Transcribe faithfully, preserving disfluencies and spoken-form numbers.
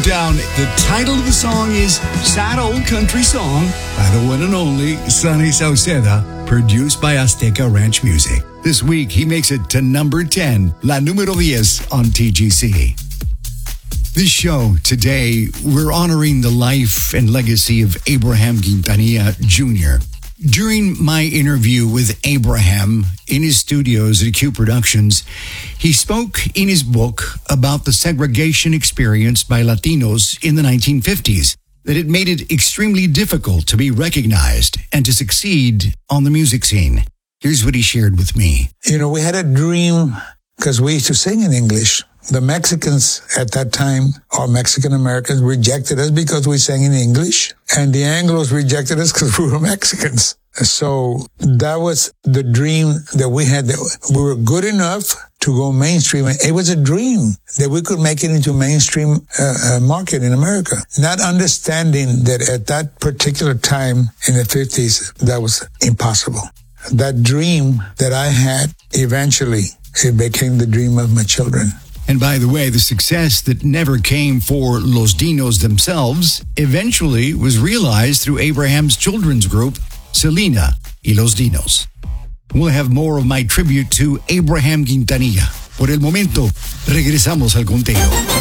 Countdown. The title of the song is Sad Old Country Song by the one and only Sonny Sauceda, produced by Azteca Ranch Music. This week, he makes it to number ten, La Número diez on T G C. This show today, we're honoring the life and legacy of Abraham Quintanilla Junior During my interview with Abraham in his studios at Q Productions, he spoke in his book about the segregation experienced by Latinos in the nineteen fifties, that it made it extremely difficult to be recognized and to succeed on the music scene. Here's what he shared with me. You know, we had a dream because we used to sing in English. The Mexicans at that time, or Mexican Americans, rejected us because we sang in English, and the Anglos rejected us because we were Mexicans. So that was the dream that we had, that we were good enough to go mainstream. It was a dream that we could make it into mainstream uh, uh, market in America, not understanding that at that particular time in the fifties, that was impossible. That dream that I had, eventually, it became the dream of my children. And by the way, the success that never came for Los Dinos themselves eventually was realized through Abraham's children's group, Selena y Los Dinos. We'll have more of my tribute to Abraham Quintanilla. Por el momento, regresamos al conteo.